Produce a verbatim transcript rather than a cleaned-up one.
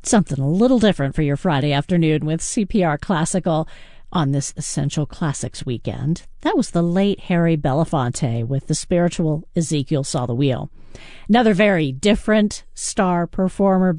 Something a little different for your Friday afternoon with C P R Classical on this Essential Classics weekend. That was the late Harry Belafonte with the spiritual Ezekiel Saw the Wheel. Another very different star performer,